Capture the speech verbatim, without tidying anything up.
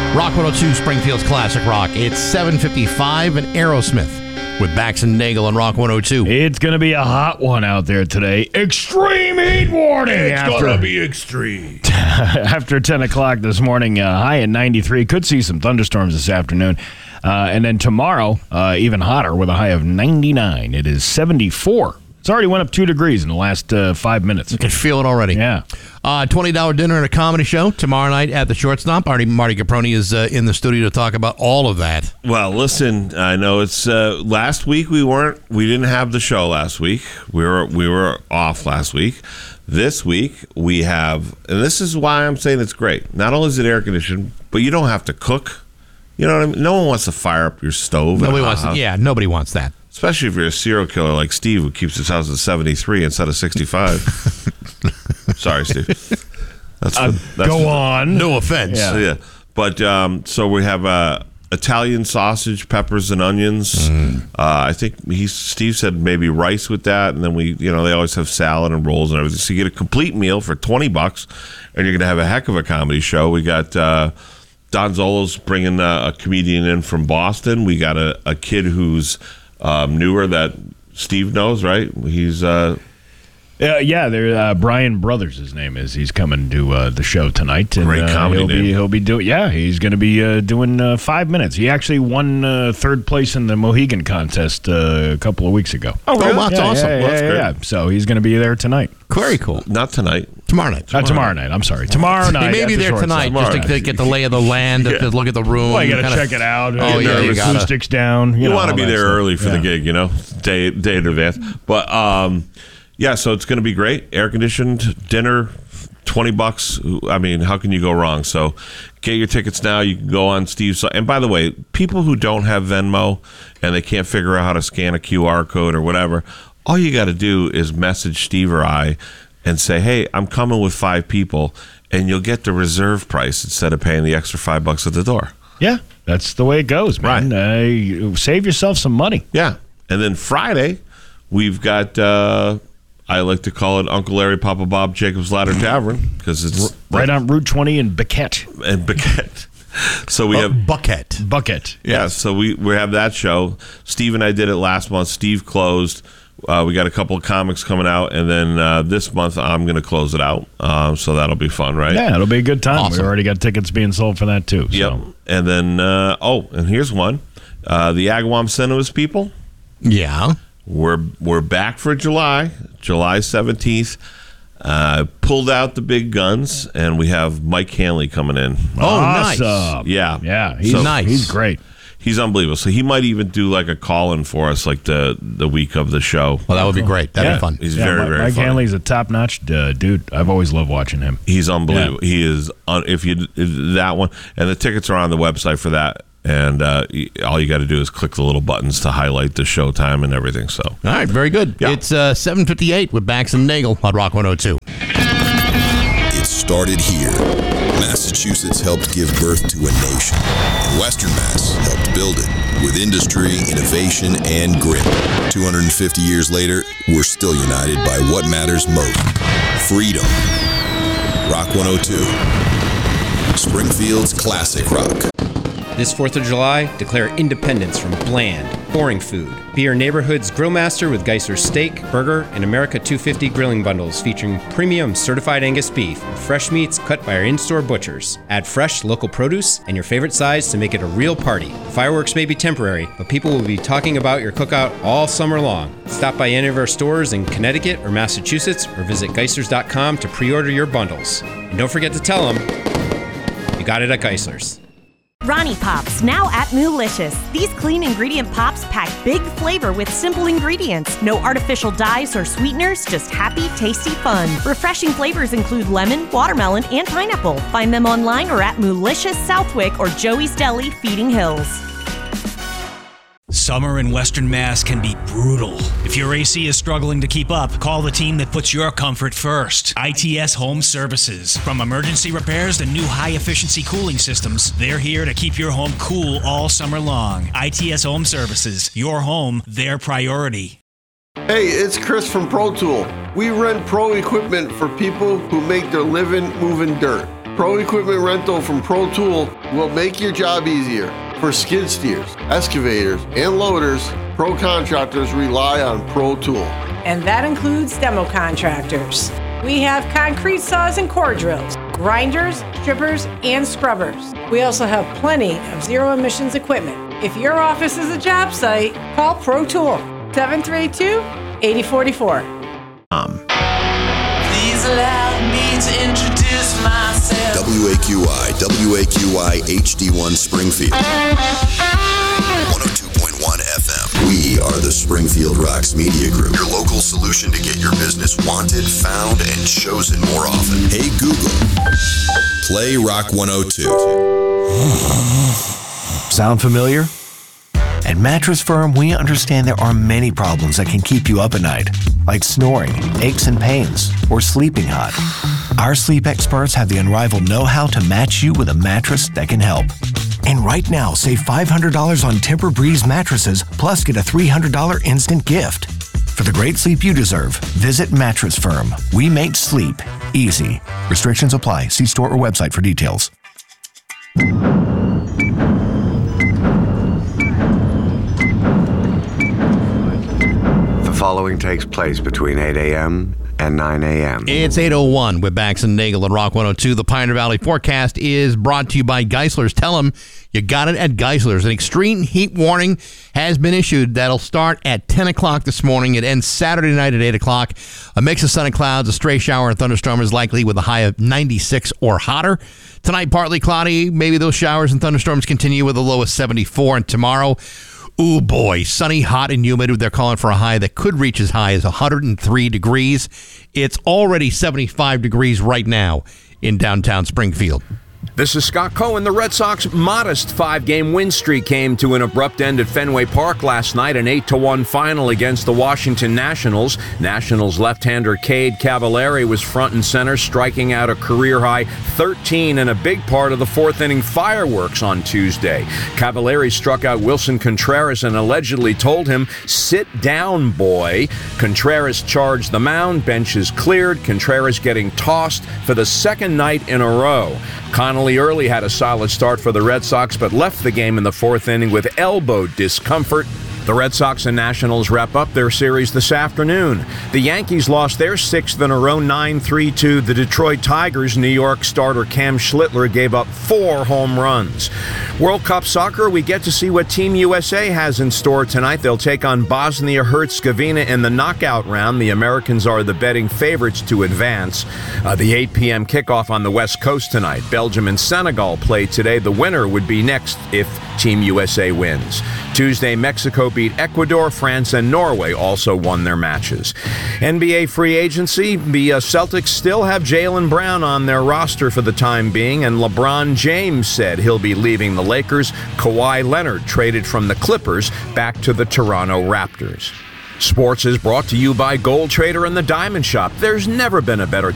Rock one oh two, Springfield's Classic Rock. It's seven fifty-five and Aerosmith with Bax and Nagel on Rock one oh two. It's going to be a hot one out there today. Extreme heat warning. It's after, going to be extreme. after ten o'clock this morning, uh, high at ninety-three. Could see some thunderstorms this afternoon. Uh, and then tomorrow, uh, even hotter with a high of ninety-nine. It is seventy-four. It's already went up two degrees in the last uh, five minutes. You can feel it already. Yeah. Uh, twenty dollars dinner and a comedy show tomorrow night at the Shortstop. Marty, Marty Caproni is uh, in the studio to talk about all of that. Well, listen, I know it's uh, last week we weren't, we didn't have the show last week. We were we were off last week. This week we have, and this is why I'm saying it's great. Not only is it air conditioned, but you don't have to cook. You know what I mean? No one wants to fire up your stove. Nobody wants to, yeah, nobody wants that. Especially if you're a serial killer like Steve, who keeps his house at seventy-three instead of sixty-five. Sorry, Steve. That's, uh, that's go on. No offense. Yeah, yeah. But um, so we have uh, Italian sausage, peppers, and onions. Mm. Uh, I think he Steve said maybe rice with that, and then we, you know, they always have salad and rolls and everything. So you get a complete meal for twenty bucks, and you're gonna have a heck of a comedy show. We got. Uh, Don Zolo's bringing a, a comedian in from Boston. We got a, a kid who's um, newer that Steve knows, right? He's uh, uh, yeah, there. Uh, Brian Brothers, his name is. He's coming to uh, the show tonight. And, great comedy uh, he'll name. Be, he'll be doing. Yeah, he's going to be uh, doing uh, five minutes. He actually won uh, third place in the Mohegan contest uh, a couple of weeks ago. Oh, really? That's yeah, awesome. Yeah, Well, yeah, that's yeah, great. yeah. So he's going to be there tonight. Very cool. Not tonight. Tomorrow night. Tomorrow, uh, tomorrow night. I'm sorry. Tomorrow night. He may be there tonight just to, to get the lay of the land, Yeah. to look at the room. Well, you got to kinda, check it out. Oh, Get yeah, you gotta. acoustics down. You, You know, want to all be that there stuff. early for Yeah. the gig, you know, day day in advance. But um, yeah, so it's going to be great. Air conditioned dinner, twenty bucks. I mean, how can you go wrong? So get your tickets now. You can go on Steve's. And by the way, people who don't have Venmo and they can't figure out how to scan a Q R code or whatever, all you got to do is message Steve or I and say, hey, I'm coming with five people, and you'll get the reserve price instead of paying the extra five bucks at the door. Yeah, that's the way it goes, man. Right. Uh, save yourself some money. Yeah. And then Friday, we've got, uh, I like to call it Uncle Larry, Papa Bob, Jacob's Ladder Tavern, because it's right on Route twenty in Buckett. And Buckett. So we Oh, have Bucket. Bucket. Yeah, so we, we have that show. Steve and I did it last month. Steve closed. Uh, we got a couple of comics coming out, and then uh, this month I'm going to close it out. Um, so that'll be fun, right? Yeah, it'll be a good time. Awesome. We already got tickets being sold for that too. So. Yep. And then, uh, oh, and here's one. Uh, the Agawam Cinemas people. Yeah. We're we're back for July, July seventeenth. Uh, pulled out the big guns, and we have Mike Hanley coming in. Oh, nice. Awesome. Yeah. Yeah, he's So- Nice. He's great. He's unbelievable. So he might even do like a call-in for us, like the the week of the show. Well, that would be great. That'd Yeah. be fun. He's Yeah, very, Mike, very Mike funny. Hanley's a top-notch uh, dude. I've always loved watching him. He's unbelievable. He is. Un- if you that one, and the tickets are on the website for that. And uh, all you got to do is click the little buttons to highlight the show time and everything. So, All right, very good. Yeah. It's uh, seven fifty-eight with Bax and Nagel on Rock one oh two. It started here. Massachusetts helped give birth to a nation, and Western Mass helped build it with industry, innovation, and grit. two hundred fifty years later, we're still united by what matters most: freedom. Rock one oh two, Springfield's classic rock. This fourth of July, declare independence from bland, boring food. Be your neighborhood's grill master with Geisler's steak, burger, and America two fifty grilling bundles featuring premium certified Angus beef with fresh meats cut by our in-store butchers. Add fresh local produce and your favorite sides to make it a real party. Fireworks may be temporary, but people will be talking about your cookout all summer long. Stop by any of our stores in Connecticut or Massachusetts or visit Geislers dot com to pre-order your bundles. And don't forget to tell them you got it at Geisler's. Ronnie Pops, now at Moolicious. These clean ingredient pops pack big flavor with simple ingredients. No artificial dyes or sweeteners, just happy, tasty fun. Refreshing flavors include lemon, watermelon, and pineapple. Find them online or at Moolicious Southwick or Joey's Deli, Feeding Hills. Summer in Western Mass can be brutal. If your A C is struggling to keep up, call the team that puts your comfort first. I T S Home Services. From emergency repairs to new high-efficiency cooling systems, they're here to keep your home cool all summer long. I T S Home Services. Your home, their priority. Hey, it's Chris from Pro Tool. We rent pro equipment for people who make their living moving dirt. Pro Equipment Rental from Pro Tool will make your job easier. For skid steers, excavators, and loaders, Pro contractors rely on Pro Tool. And that includes demo contractors. We have concrete saws and core drills, grinders, strippers, and scrubbers. We also have plenty of zero emissions equipment. If your office is a job site, call Pro Tool, seven three two, eight zero four four. Um. Please allow me to introduce myself. W A Q I, W A Q I H D one Springfield. one oh two point one F M. We are the Springfield Rocks Media Group, your local solution to get your business wanted, found, and chosen more often. Hey Google, play Rock one oh two. Sound familiar? At Mattress Firm, we understand there are many problems that can keep you up at night, like snoring, aches and pains, or sleeping hot. Our sleep experts have the unrivaled know-how to match you with a mattress that can help. And right now, save five hundred dollars on Tempur-Breeze mattresses, plus get a three hundred dollars instant gift. For the great sleep you deserve, visit Mattress Firm. We make sleep easy. Restrictions apply. See store or website for details. The following takes place between eight a.m. and nine a.m. It's eight oh one with Bax and Nagel and Rock one oh two. The Pioneer Valley forecast is brought to you by Geisler's. Tell them you got it at Geisler's. An extreme heat warning has been issued. That'll start at ten o'clock this morning. It ends Saturday night at eight o'clock. A mix of sun and clouds, a stray shower and thunderstorm is likely with a high of ninety-six or hotter. Tonight, partly cloudy. Maybe those showers and thunderstorms continue with a low of seventy-four. And tomorrow, ooh boy, sunny, hot, and humid. They're calling for a high that could reach as high as one hundred three degrees. It's already seventy-five degrees right now in downtown Springfield. This is Scott Cohen. The Red Sox modest five-game win streak came to an abrupt end at Fenway Park last night, an eight to one final against the Washington Nationals. Nationals left-hander Cade Cavallari was front and center, striking out a career-high thirteen and a big part of the fourth-inning fireworks on Tuesday. Cavallari struck out Wilson Contreras and allegedly told him, "Sit down, boy." Contreras charged the mound, benches cleared, Contreras getting tossed for the second night in a row. Connolly Early had a solid start for the Red Sox, but left the game in the fourth inning with elbow discomfort. The Red Sox and Nationals wrap up their series this afternoon. The Yankees lost their sixth in a row, nine three to the Detroit Tigers. New York starter Cam Schlittler gave up four home runs. World Cup soccer, we get to see what Team U S A has in store tonight. They'll take on Bosnia-Herzegovina in the knockout round. The Americans are the betting favorites to advance. Uh, the eight p.m. kickoff on the West Coast tonight. Belgium and Senegal play today. The winner would be next if Team U S A wins. Tuesday, Mexico beat Ecuador. France and Norway also won their matches. N B A free agency, the uh, Celtics still have Jaylen Brown on their roster for the time being, and LeBron James said he'll be leaving the Lakers. Kawhi Leonard traded from the Clippers back to the Toronto Raptors. Sports is brought to you by Gold Trader and the Diamond Shop. There's never been a better time